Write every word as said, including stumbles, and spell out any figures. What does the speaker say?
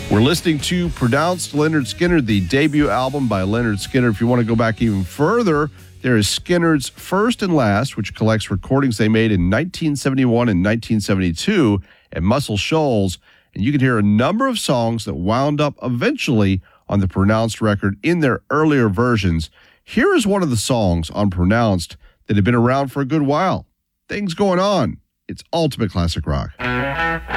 We're listening to Pronounced Lynyrd Skynyrd, the debut album by Lynyrd Skynyrd. If you want to go back even further, there is Skynyrd's First and Last, which collects recordings they made in nineteen seventy-one and nineteen seventy-two at Muscle Shoals. And you can hear a number of songs that wound up eventually on the Pronounced record in their earlier versions. Here is one of the songs on Pronounced that had been around for a good while. Things Going On. It's ultimate classic rock.